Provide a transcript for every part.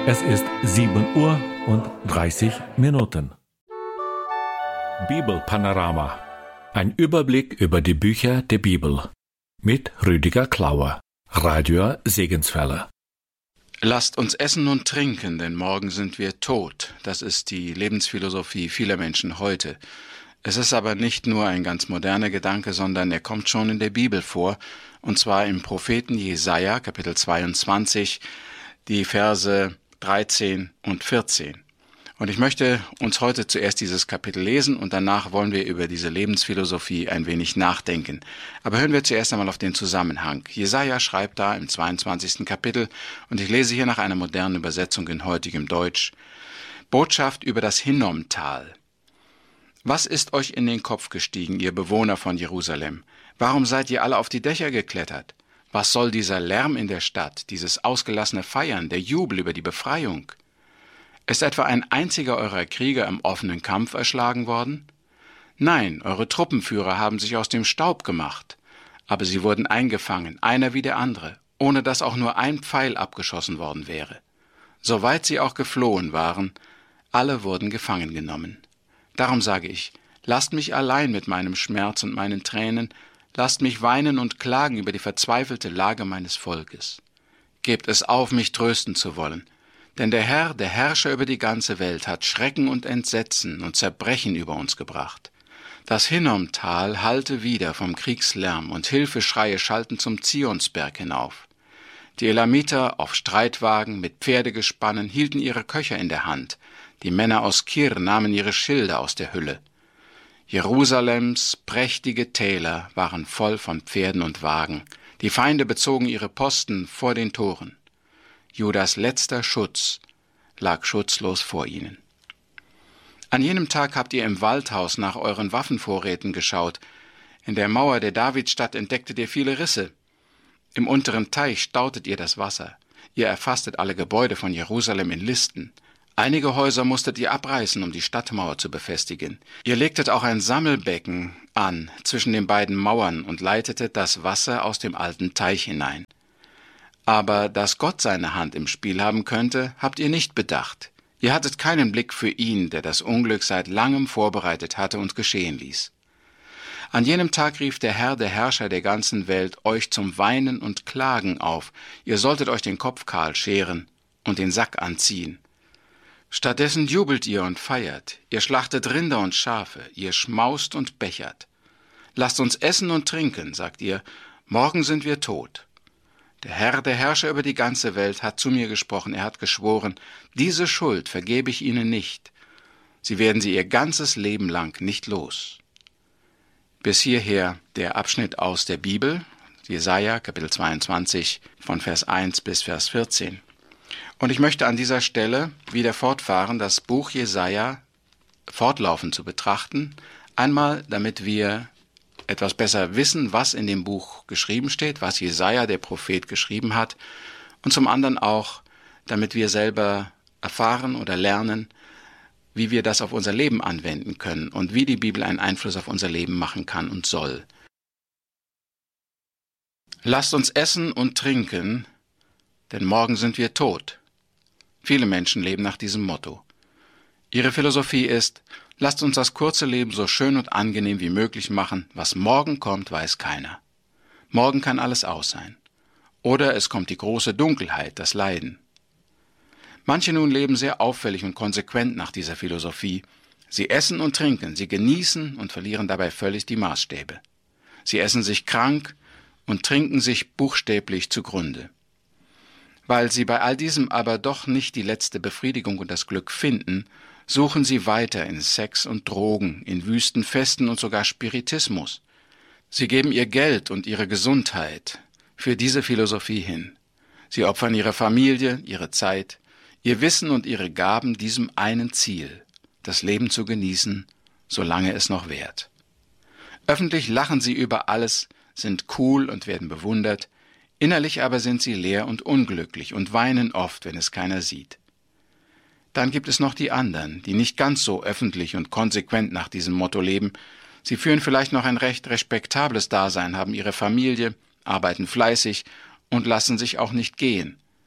Es ist 7:30 Uhr. Bibelpanorama. Ein Überblick über die Bücher der Bibel. Mit Rüdiger Klauer, Radio Segenswelle. Lasst uns essen und trinken, denn morgen sind wir tot. Das ist die Lebensphilosophie vieler Menschen heute. Es ist aber nicht nur ein ganz moderner Gedanke, sondern er kommt schon in der Bibel vor, und zwar im Propheten Jesaja, Kapitel 22, die Verse 13 und 14. Und ich möchte uns heute zuerst dieses Kapitel lesen und danach wollen wir über diese Lebensphilosophie ein wenig nachdenken. Aber hören wir zuerst einmal auf den Zusammenhang. Jesaja schreibt da im 22. Kapitel, und ich lese hier nach einer modernen Übersetzung in heutigem Deutsch: Botschaft über das Hinnomtal. Was ist euch in den Kopf gestiegen, ihr Bewohner von Jerusalem? Warum seid ihr alle auf die Dächer geklettert? Was soll dieser Lärm in der Stadt, dieses ausgelassene Feiern, der Jubel über die Befreiung? Ist etwa ein einziger eurer Krieger im offenen Kampf erschlagen worden? Nein, eure Truppenführer haben sich aus dem Staub gemacht, aber sie wurden eingefangen, einer wie der andere, ohne dass auch nur ein Pfeil abgeschossen worden wäre. Soweit sie auch geflohen waren, alle wurden gefangen genommen. Darum sage ich, lasst mich allein mit meinem Schmerz und meinen Tränen, lasst mich weinen und klagen über die verzweifelte Lage meines Volkes. Gebt es auf, mich trösten zu wollen, denn der Herr, der Herrscher über die ganze Welt, hat Schrecken und Entsetzen und Zerbrechen über uns gebracht. Das Hinnomtal hallte wieder vom Kriegslärm und Hilfeschreie schalten zum Zionsberg hinauf. Die Elamiter auf Streitwagen mit Pferdegespannen hielten ihre Köcher in der Hand, die Männer aus Kir nahmen ihre Schilde aus der Hülle. Jerusalems prächtige Täler waren voll von Pferden und Wagen, die Feinde bezogen ihre Posten vor den Toren. Judas letzter Schutz lag schutzlos vor ihnen. An jenem Tag habt ihr im Waldhaus nach euren Waffenvorräten geschaut. In der Mauer der Davidstadt entdecktet ihr viele Risse. Im unteren Teich stautet ihr das Wasser. Ihr erfasstet alle Gebäude von Jerusalem in Listen. Einige Häuser musstet ihr abreißen, um die Stadtmauer zu befestigen. Ihr legtet auch ein Sammelbecken an zwischen den beiden Mauern und leitetet das Wasser aus dem alten Teich hinein. Aber dass Gott seine Hand im Spiel haben könnte, habt ihr nicht bedacht. Ihr hattet keinen Blick für ihn, der das Unglück seit langem vorbereitet hatte und geschehen ließ. An jenem Tag rief der Herr, der Herrscher der ganzen Welt, euch zum Weinen und Klagen auf. Ihr solltet euch den Kopf kahl scheren und den Sack anziehen. Stattdessen jubelt ihr und feiert, ihr schlachtet Rinder und Schafe, ihr schmaust und bechert. Lasst uns essen und trinken, sagt ihr, morgen sind wir tot. Der Herr, der Herrscher über die ganze Welt, hat zu mir gesprochen, er hat geschworen, diese Schuld vergebe ich ihnen nicht. Sie werden sie ihr ganzes Leben lang nicht los. Bis hierher der Abschnitt aus der Bibel, Jesaja, Kapitel 22, von Vers 1 bis Vers 14. Und ich möchte an dieser Stelle wieder fortfahren, das Buch Jesaja fortlaufend zu betrachten. Einmal, damit wir etwas besser wissen, was in dem Buch geschrieben steht, was Jesaja, der Prophet, geschrieben hat. Und zum anderen auch, damit wir selber erfahren oder lernen, wie wir das auf unser Leben anwenden können und wie die Bibel einen Einfluss auf unser Leben machen kann und soll. Lasst uns essen und trinken, denn morgen sind wir tot. Viele Menschen leben nach diesem Motto. Ihre Philosophie ist, lasst uns das kurze Leben so schön und angenehm wie möglich machen. Was morgen kommt, weiß keiner. Morgen kann alles aus sein. Oder es kommt die große Dunkelheit, das Leiden. Manche nun leben sehr auffällig und konsequent nach dieser Philosophie. Sie essen und trinken, sie genießen und verlieren dabei völlig die Maßstäbe. Sie essen sich krank und trinken sich buchstäblich zugrunde. Weil sie bei all diesem aber doch nicht die letzte Befriedigung und das Glück finden, suchen sie weiter in Sex und Drogen, in wüsten Festen und sogar Spiritismus. Sie geben ihr Geld und ihre Gesundheit für diese Philosophie hin. Sie opfern ihre Familie, ihre Zeit, ihr Wissen und ihre Gaben diesem einen Ziel, das Leben zu genießen, solange es noch währt. Öffentlich lachen sie über alles, sind cool und werden bewundert, innerlich aber sind sie leer und unglücklich und weinen oft, wenn es keiner sieht. Dann gibt es noch die anderen, die nicht ganz so öffentlich und konsequent nach diesem Motto leben. Sie führen vielleicht noch ein recht respektables Dasein, haben ihre Familie, arbeiten fleißig und lassen sich auch nicht gehen.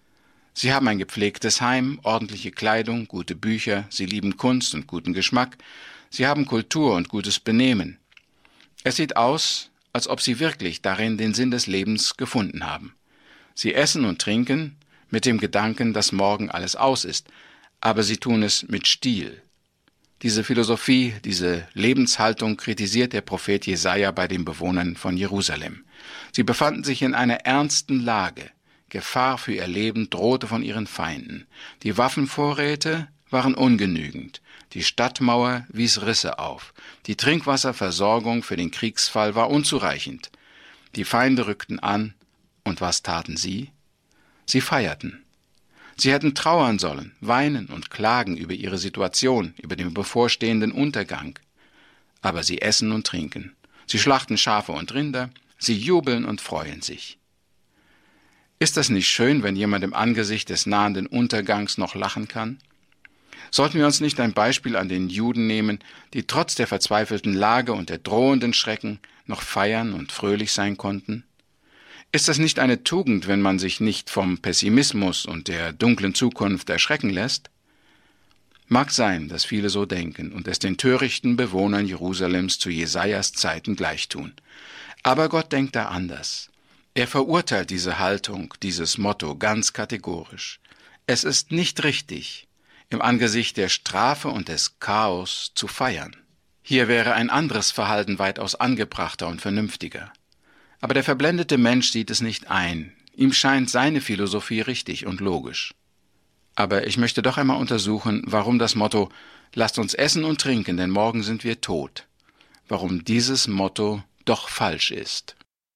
Sie haben ein gepflegtes Heim, ordentliche Kleidung, gute Bücher, sie lieben Kunst und guten Geschmack, sie haben Kultur und gutes Benehmen. Es sieht aus, als ob sie wirklich darin den Sinn des Lebens gefunden haben. Sie essen und trinken mit dem Gedanken, dass morgen alles aus ist, aber sie tun es mit Stil. Diese Philosophie, diese Lebenshaltung kritisiert der Prophet Jesaja bei den Bewohnern von Jerusalem. Sie befanden sich in einer ernsten Lage. Gefahr für ihr Leben drohte von ihren Feinden. Die Waffenvorräte waren ungenügend. Die Stadtmauer wies Risse auf. Die Trinkwasserversorgung für den Kriegsfall war unzureichend. Die Feinde rückten an. Und was taten sie? Sie feierten. Sie hätten trauern sollen, weinen und klagen über ihre Situation, über den bevorstehenden Untergang. Aber sie essen und trinken. Sie schlachten Schafe und Rinder. Sie jubeln und freuen sich. Ist das nicht schön, wenn jemand im Angesicht des nahenden Untergangs noch lachen kann? Sollten wir uns nicht ein Beispiel an den Juden nehmen, die trotz der verzweifelten Lage und der drohenden Schrecken noch feiern und fröhlich sein konnten? Ist das nicht eine Tugend, wenn man sich nicht vom Pessimismus und der dunklen Zukunft erschrecken lässt? Mag sein, dass viele so denken und es den törichten Bewohnern Jerusalems zu Jesajas Zeiten gleichtun. Aber Gott denkt da anders. Er verurteilt diese Haltung, dieses Motto ganz kategorisch. Es ist nicht richtig, im Angesicht der Strafe und des Chaos zu feiern. Hier wäre ein anderes Verhalten weitaus angebrachter und vernünftiger. Aber der verblendete Mensch sieht es nicht ein. Ihm scheint seine Philosophie richtig und logisch. Aber ich möchte doch einmal untersuchen, warum das Motto »Lasst uns essen und trinken, denn morgen sind wir tot«, warum dieses Motto doch falsch ist.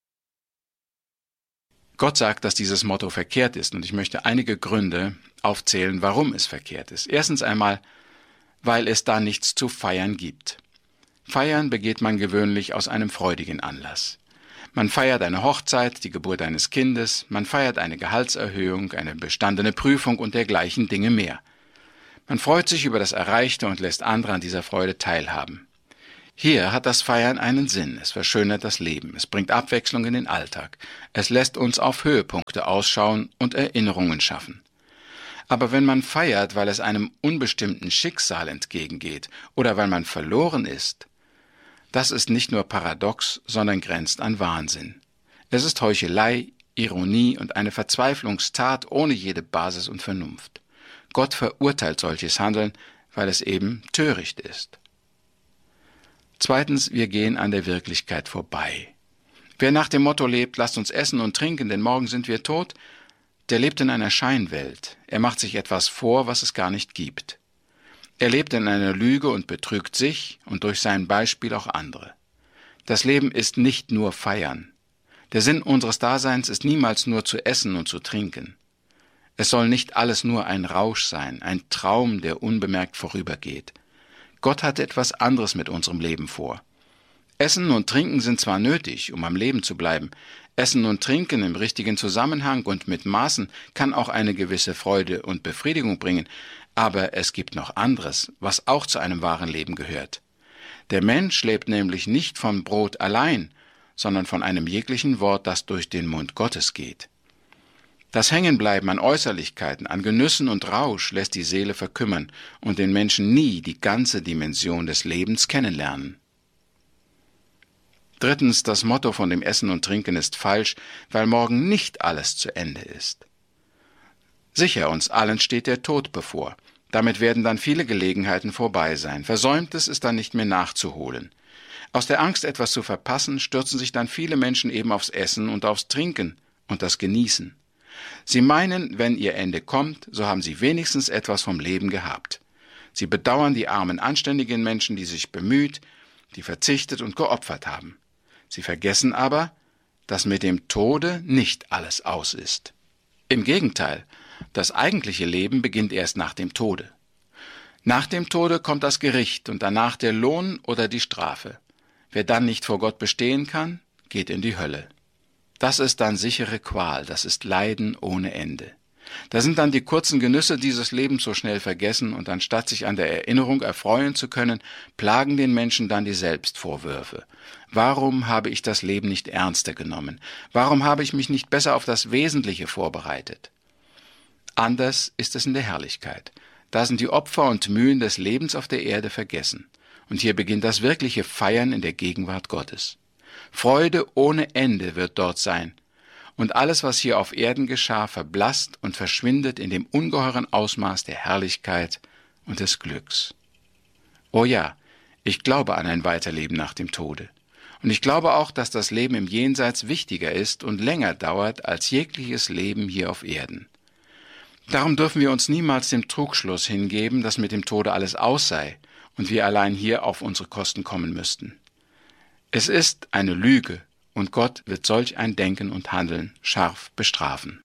Gott sagt, dass dieses Motto verkehrt ist, und ich möchte einige Gründe aufzählen, warum es verkehrt ist. Erstens einmal, weil es da nichts zu feiern gibt. Feiern begeht man gewöhnlich aus einem freudigen Anlass. Man feiert eine Hochzeit, die Geburt eines Kindes, man feiert eine Gehaltserhöhung, eine bestandene Prüfung und dergleichen Dinge mehr. Man freut sich über das Erreichte und lässt andere an dieser Freude teilhaben. Hier hat das Feiern einen Sinn, es verschönert das Leben, es bringt Abwechslung in den Alltag, es lässt uns auf Höhepunkte ausschauen und Erinnerungen schaffen. Aber wenn man feiert, weil es einem unbestimmten Schicksal entgegengeht oder weil man verloren ist, das ist nicht nur paradox, sondern grenzt an Wahnsinn. Es ist Heuchelei, Ironie und eine Verzweiflungstat ohne jede Basis und Vernunft. Gott verurteilt solches Handeln, weil es eben töricht ist. Zweitens, wir gehen an der Wirklichkeit vorbei. Wer nach dem Motto lebt, lasst uns essen und trinken, denn morgen sind wir tot, der lebt in einer Scheinwelt. Er macht sich etwas vor, was es gar nicht gibt. Er lebt in einer Lüge und betrügt sich und durch sein Beispiel auch andere. Das Leben ist nicht nur Feiern. Der Sinn unseres Daseins ist niemals nur zu essen und zu trinken. Es soll nicht alles nur ein Rausch sein, ein Traum, der unbemerkt vorübergeht. Gott hat etwas anderes mit unserem Leben vor. Essen und Trinken sind zwar nötig, um am Leben zu bleiben. Essen und Trinken im richtigen Zusammenhang und mit Maßen kann auch eine gewisse Freude und Befriedigung bringen, aber es gibt noch anderes, was auch zu einem wahren Leben gehört. Der Mensch lebt nämlich nicht von Brot allein, sondern von einem jeglichen Wort, das durch den Mund Gottes geht. Das Hängenbleiben an Äußerlichkeiten, an Genüssen und Rausch lässt die Seele verkümmern und den Menschen nie die ganze Dimension des Lebens kennenlernen. Drittens, das Motto von dem Essen und Trinken ist falsch, weil morgen nicht alles zu Ende ist. Sicher, uns allen steht der Tod bevor. Damit werden dann viele Gelegenheiten vorbei sein. Versäumtes ist dann nicht mehr nachzuholen. Aus der Angst, etwas zu verpassen, stürzen sich dann viele Menschen eben aufs Essen und aufs Trinken und das Genießen. Sie meinen, wenn ihr Ende kommt, so haben sie wenigstens etwas vom Leben gehabt. Sie bedauern die armen, anständigen Menschen, die sich bemüht, die verzichtet und geopfert haben. Sie vergessen aber, dass mit dem Tode nicht alles aus ist. Im Gegenteil, das eigentliche Leben beginnt erst nach dem Tode. Nach dem Tode kommt das Gericht und danach der Lohn oder die Strafe. Wer dann nicht vor Gott bestehen kann, geht in die Hölle. Das ist dann sichere Qual, das ist Leiden ohne Ende. Da sind dann die kurzen Genüsse dieses Lebens so schnell vergessen und anstatt sich an der Erinnerung erfreuen zu können, plagen den Menschen dann die Selbstvorwürfe. Warum habe ich das Leben nicht ernster genommen? Warum habe ich mich nicht besser auf das Wesentliche vorbereitet? Anders ist es in der Herrlichkeit. Da sind die Opfer und Mühen des Lebens auf der Erde vergessen. Und hier beginnt das wirkliche Feiern in der Gegenwart Gottes. Freude ohne Ende wird dort sein. Und alles, was hier auf Erden geschah, verblasst und verschwindet in dem ungeheuren Ausmaß der Herrlichkeit und des Glücks. Oh ja, ich glaube an ein Weiterleben nach dem Tode. Und ich glaube auch, dass das Leben im Jenseits wichtiger ist und länger dauert als jegliches Leben hier auf Erden. Darum dürfen wir uns niemals dem Trugschluss hingeben, dass mit dem Tode alles aus sei und wir allein hier auf unsere Kosten kommen müssten. Es ist eine Lüge, und Gott wird solch ein Denken und Handeln scharf bestrafen.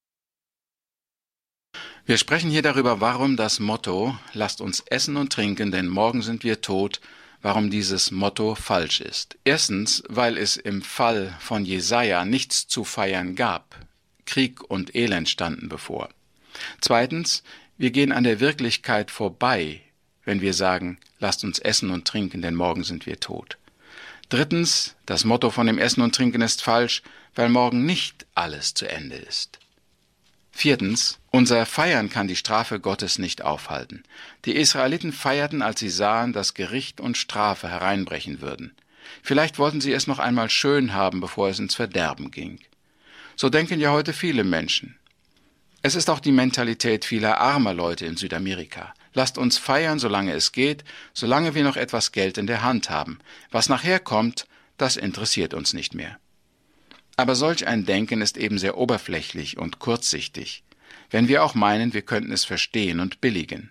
Wir sprechen hier darüber, warum das Motto »Lasst uns essen und trinken, denn morgen sind wir tot«, warum dieses Motto falsch ist. Erstens, weil es im Fall von Jesaja nichts zu feiern gab. Krieg und Elend standen bevor. Zweitens, wir gehen an der Wirklichkeit vorbei, wenn wir sagen, lasst uns essen und trinken, denn morgen sind wir tot. Drittens, das Motto von dem Essen und Trinken ist falsch, weil morgen nicht alles zu Ende ist. Viertens, unser Feiern kann die Strafe Gottes nicht aufhalten. Die Israeliten feierten, als sie sahen, dass Gericht und Strafe hereinbrechen würden. Vielleicht wollten sie es noch einmal schön haben, bevor es ins Verderben ging. So denken ja heute viele Menschen. Es ist auch die Mentalität vieler armer Leute in Südamerika. Lasst uns feiern, solange es geht, solange wir noch etwas Geld in der Hand haben. Was nachher kommt, das interessiert uns nicht mehr. Aber solch ein Denken ist eben sehr oberflächlich und kurzsichtig, wenn wir auch meinen, wir könnten es verstehen und billigen.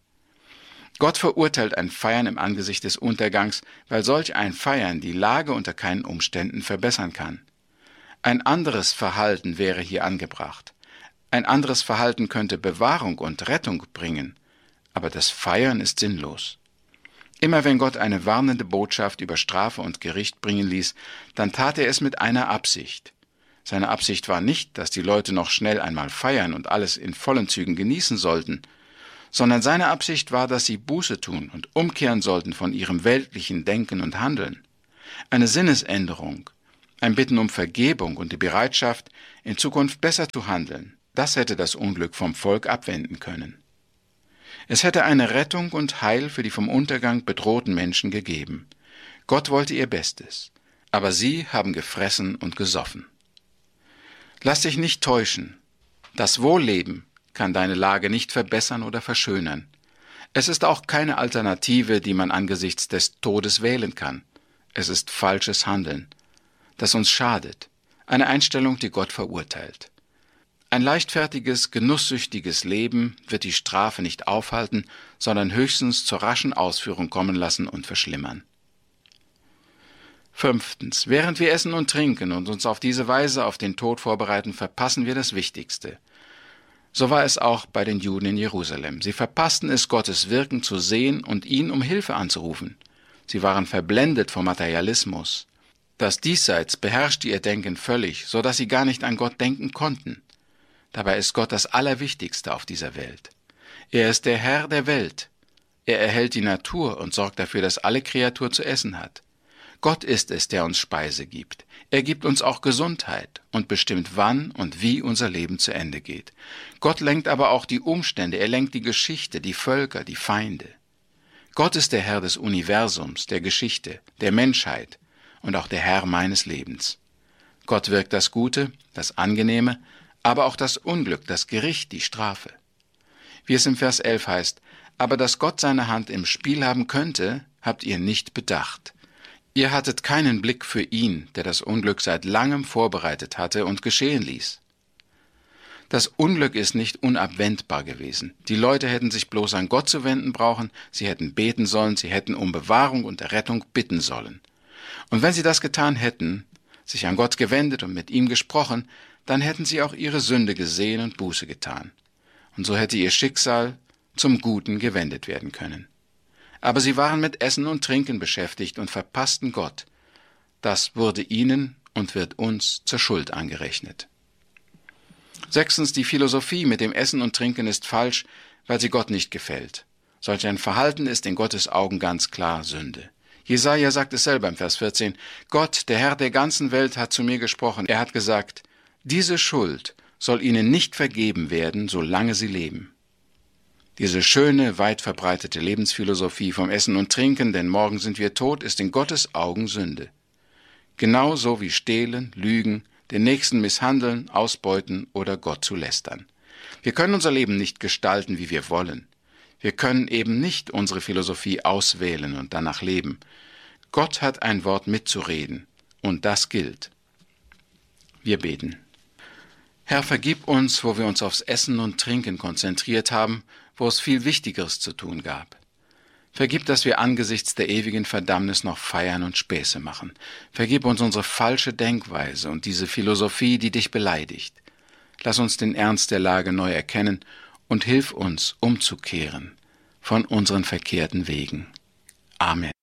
Gott verurteilt ein Feiern im Angesicht des Untergangs, weil solch ein Feiern die Lage unter keinen Umständen verbessern kann. Ein anderes Verhalten wäre hier angebracht. Ein anderes Verhalten könnte Bewahrung und Rettung bringen, aber das Feiern ist sinnlos. Immer wenn Gott eine warnende Botschaft über Strafe und Gericht bringen ließ, dann tat er es mit einer Absicht. Seine Absicht war nicht, dass die Leute noch schnell einmal feiern und alles in vollen Zügen genießen sollten, sondern seine Absicht war, dass sie Buße tun und umkehren sollten von ihrem weltlichen Denken und Handeln. Eine Sinnesänderung, ein Bitten um Vergebung und die Bereitschaft, in Zukunft besser zu handeln, das hätte das Unglück vom Volk abwenden können. Es hätte eine Rettung und Heil für die vom Untergang bedrohten Menschen gegeben. Gott wollte ihr Bestes, aber sie haben gefressen und gesoffen. Lass dich nicht täuschen. Das Wohlleben kann deine Lage nicht verbessern oder verschönern. Es ist auch keine Alternative, die man angesichts des Todes wählen kann. Es ist falsches Handeln, das uns schadet, eine Einstellung, die Gott verurteilt. Ein leichtfertiges, genusssüchtiges Leben wird die Strafe nicht aufhalten, sondern höchstens zur raschen Ausführung kommen lassen und verschlimmern. 5. Während wir essen und trinken und uns auf diese Weise auf den Tod vorbereiten, verpassen wir das Wichtigste. So war es auch bei den Juden in Jerusalem. Sie verpassten es, Gottes Wirken zu sehen und ihn um Hilfe anzurufen. Sie waren verblendet vom Materialismus. Das Diesseits beherrschte ihr Denken völlig, so dass sie gar nicht an Gott denken konnten. Dabei ist Gott das Allerwichtigste auf dieser Welt. Er ist der Herr der Welt. Er erhält die Natur und sorgt dafür, dass alle Kreatur zu essen hat. Gott ist es, der uns Speise gibt. Er gibt uns auch Gesundheit und bestimmt, wann und wie unser Leben zu Ende geht. Gott lenkt aber auch die Umstände, er lenkt die Geschichte, die Völker, die Feinde. Gott ist der Herr des Universums, der Geschichte, der Menschheit und auch der Herr meines Lebens. Gott wirkt das Gute, das Angenehme, aber auch das Unglück, das Gericht, die Strafe. Wie es im Vers 11 heißt, aber dass Gott seine Hand im Spiel haben könnte, habt ihr nicht bedacht. Ihr hattet keinen Blick für ihn, der das Unglück seit langem vorbereitet hatte und geschehen ließ. Das Unglück ist nicht unabwendbar gewesen. Die Leute hätten sich bloß an Gott zu wenden brauchen, sie hätten beten sollen, sie hätten um Bewahrung und Errettung bitten sollen. Und wenn sie das getan hätten, sich an Gott gewendet und mit ihm gesprochen, dann hätten sie auch ihre Sünde gesehen und Buße getan. Und so hätte ihr Schicksal zum Guten gewendet werden können. Aber sie waren mit Essen und Trinken beschäftigt und verpassten Gott. Das wurde ihnen und wird uns zur Schuld angerechnet. 6. Die Philosophie mit dem Essen und Trinken ist falsch, weil sie Gott nicht gefällt. Solch ein Verhalten ist in Gottes Augen ganz klar Sünde. Jesaja sagt es selber im Vers 14, Gott, der Herr der ganzen Welt, hat zu mir gesprochen. Er hat gesagt, diese Schuld soll ihnen nicht vergeben werden, solange sie leben. Diese schöne, weit verbreitete Lebensphilosophie vom Essen und Trinken, denn morgen sind wir tot, ist in Gottes Augen Sünde. Genauso wie Stehlen, Lügen, den Nächsten misshandeln, ausbeuten oder Gott zu lästern. Wir können unser Leben nicht gestalten, wie wir wollen. Wir können eben nicht unsere Philosophie auswählen und danach leben. Gott hat ein Wort mitzureden, und das gilt. Wir beten. Herr, vergib uns, wo wir uns aufs Essen und Trinken konzentriert haben, wo es viel Wichtigeres zu tun gab. Vergib, dass wir angesichts der ewigen Verdammnis noch feiern und Späße machen. Vergib uns unsere falsche Denkweise und diese Philosophie, die dich beleidigt. Lass uns den Ernst der Lage neu erkennen und hilf uns, umzukehren von unseren verkehrten Wegen. Amen.